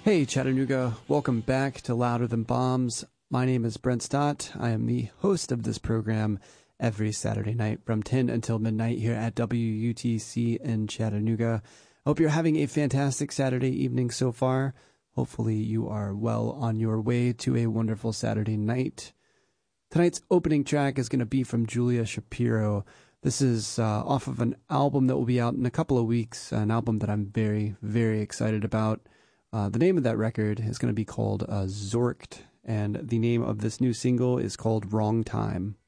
Hey Chattanooga, welcome back to Louder Than Bombs. My name is Brent Stott. I am the host of this program every Saturday night from 10 until midnight here at WUTC in Chattanooga. I hope you're having a fantastic Saturday evening so far. Hopefully you are well on your way to a wonderful Saturday night. Tonight's opening track is going to be from Julia Shapiro. This is off of an album that will be out in a couple of weeks, an album that I'm very, very excited about. The name of that record is going to be called Zorked, and the name of this new single is called Wrong Time.